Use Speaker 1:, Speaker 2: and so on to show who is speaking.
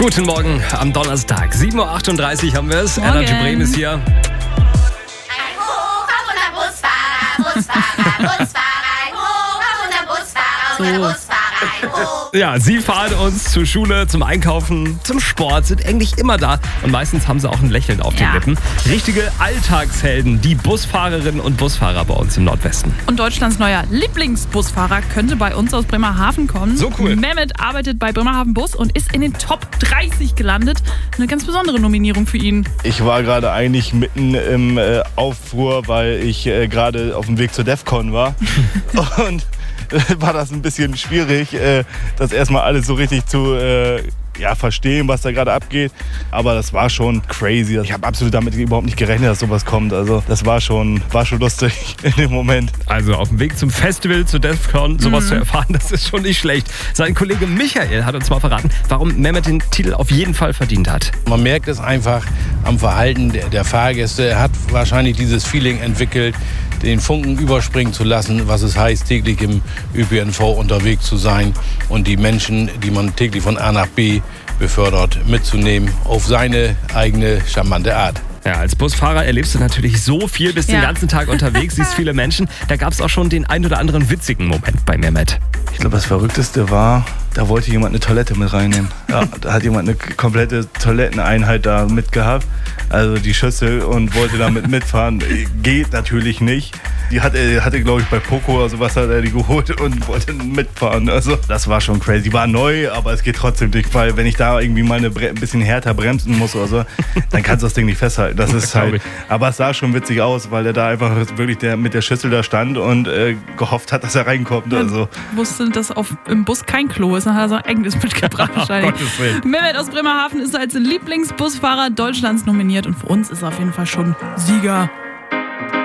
Speaker 1: Guten Morgen am Donnerstag. 7.38 Uhr haben wir es. Energy Bremen ist hier.
Speaker 2: Ein Hoch auf unser Busfahrer, Busfahrer, Busfahrer, ein Hoch auf unser Busfahrer, unser Busfahrer, ein Hoch.
Speaker 1: Ja, sie fahren uns zur Schule, zum Einkaufen, zum Sport, sind eigentlich immer da. Und meistens haben sie auch ein Lächeln auf den Lippen. Richtige Alltagshelden, die Busfahrerinnen und Busfahrer bei uns im Nordwesten.
Speaker 3: Und Deutschlands neuer Lieblingsbusfahrer könnte bei uns aus Bremerhaven kommen.
Speaker 1: So cool.
Speaker 3: Mehmet arbeitet bei Bremerhaven Bus und ist in den Top 30 gelandet. Eine ganz besondere Nominierung für ihn.
Speaker 4: Ich war gerade eigentlich mitten im Aufruhr, weil ich gerade auf dem Weg zur DEFCON war. Und war das ein bisschen schwierig, das erstmal alles so richtig zu verstehen, was da gerade abgeht. Aber das war schon crazy. Ich habe absolut damit überhaupt nicht gerechnet, dass sowas kommt. Also das war schon lustig in dem Moment.
Speaker 1: Also auf dem Weg zum Festival, zu DEFCON, sowas zu erfahren, das ist schon nicht schlecht. Sein Kollege Michael hat uns mal verraten, warum Mehmet den Titel auf jeden Fall verdient hat.
Speaker 5: Man merkt es einfach am Verhalten der Fahrgäste. Er hat wahrscheinlich dieses Feeling entwickelt, den Funken überspringen zu lassen, was es heißt, täglich im ÖPNV unterwegs zu sein und die Menschen, die man täglich von A nach B befördert, mitzunehmen auf seine eigene charmante Art.
Speaker 1: Ja, als Busfahrer erlebst du natürlich so viel, bist den ganzen Tag unterwegs, siehst viele Menschen. Da gab es auch schon den ein oder anderen witzigen Moment bei Mehmet.
Speaker 4: Ich glaube, das Verrückteste war, da wollte jemand eine Toilette mit reinnehmen. Ja, da hat jemand eine komplette Toiletteneinheit da mitgehabt, also die Schüssel, und wollte damit mitfahren. Geht natürlich nicht. Die hatte glaube ich, bei Poco oder sowas hat er die geholt und wollte mitfahren. Also das war schon crazy. Die war neu, aber es geht trotzdem nicht, weil wenn ich da irgendwie mal ein bisschen härter bremsen muss oder so, dann kannst du das Ding nicht festhalten. Das ist halt. Aber es sah schon witzig aus, weil er da einfach wirklich mit der Schüssel da stand und gehofft hat, dass er reinkommt. Also.
Speaker 3: Wusste, dass im Bus kein Klo ist, dann hat er sein eigenes mitgebracht wahrscheinlich. Mehmet aus Bremerhaven ist als Lieblingsbusfahrer Deutschlands nominiert und für uns ist er auf jeden Fall schon Sieger.